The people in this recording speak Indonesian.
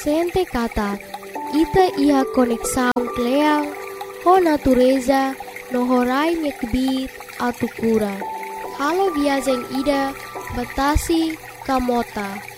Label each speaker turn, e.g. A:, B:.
A: sente kata ita iha konek saung kleang ho natureza no horai nyekbit atu kura. Halo viajeng ida batasi kamota.